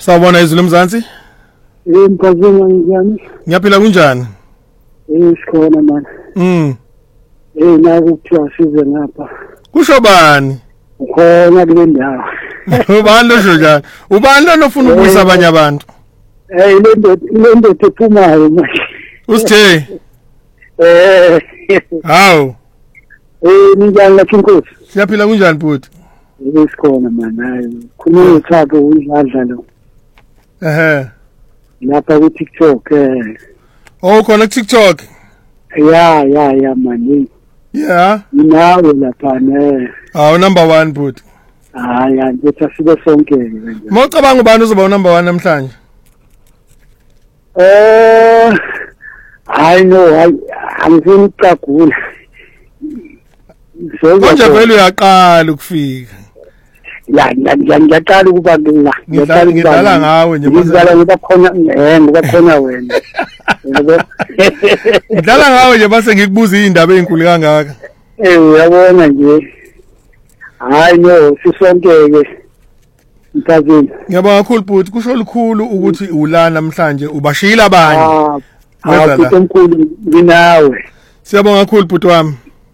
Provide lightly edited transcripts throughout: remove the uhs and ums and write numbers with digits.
Sawubona izulu Mzansi. Mphazini njani? Ngiyaphila kunjani? Sikhona man. Naku kuthiwa size ngapha. Kusho bani? Ukhona kule ndawo. Ubani lo njani? Ubani lo ofuna ukuyisa abanye abantu? Le ndoda ephumayo manje. Usithe? Hawu. Ninjani la Nkosi? Siyaphila kunjani bhuti? Sikhona man. Hayi, khona uthapho uyidla lo. Lapha ku TikTok Oh, khona ku TikTok. Yeah man. Yeah. Nawe lapha ne. Awu number 1 bhuti. Hayi ngithi asibe sonke nje. Mawucabanga ubani uzoba number 1 namhlanje? I know angifuni ukucagula. Konje vele uyaqala ukufika. Ngiyaqala ukuba la. Ngidlala ngawe nje manje. Ngidlala ngoba khona wena. Ngidlala ngawe nje base ngikubuza izindaba ezinkulu kangaka. Uyabona nje. Hayi no sisonke ke. Mphazini. Ngiyabonga kakhulu bhuti kusho likhulu ukuthi ula namhlanje ubashila abanye. Wezala. Omkhulu nginawe. Siyabonga kakhulu bhuti wami.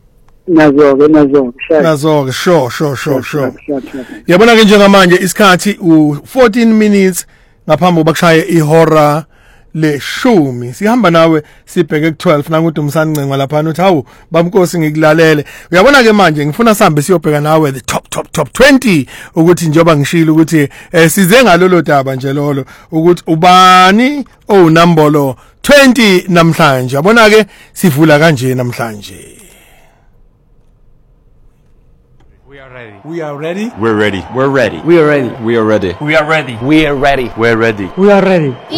Nazo-ke sure. Yabona ke njengamanje isikhathi u14 minutes ngaphambi kokuba kushaye ihora le10. Sihamba nawe sibheke ku12 nanguthi umsancinga lapha uthi hawu bamnkosi ngikulalele. Uyabona ke manje ngifuna sihambe siyobheka nawe the top 20 ukuthi njoba ngishilo ukuthi size ngalolo daba nje lolo ukuthi ubani onambolo 20 namhlanje. Yabona ke sivula kanje namhlanje. We are ready. We're ready. We're ready. We are ready. We are ready. We are ready. We are ready. We're ready. We are ready.